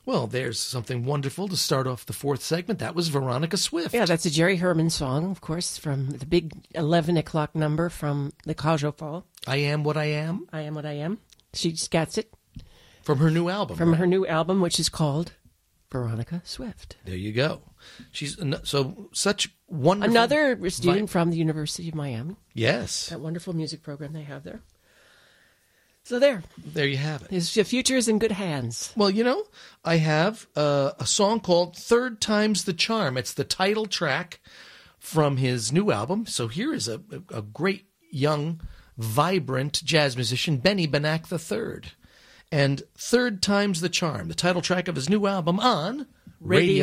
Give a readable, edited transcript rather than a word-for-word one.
Well, there's something wonderful to start off the fourth segment. That was Veronica Swift. Yeah, that's a Jerry Herman song, of course, from the big 11 o'clock number from the Cajo Fall. I Am What I Am. I Am What I Am. She gets it. From her new album. From her new album, which is called Veronica Swift. There you go. She's such wonderful. Another student from the University of Miami. Yes. That wonderful music program they have there. So there you have it. The future is in good hands. Well, I have a song called Third Time's the Charm. It's the title track from his new album. So here is a great, young, vibrant jazz musician, Benny Benack III. And Third Time's the Charm, the title track of his new album on Radio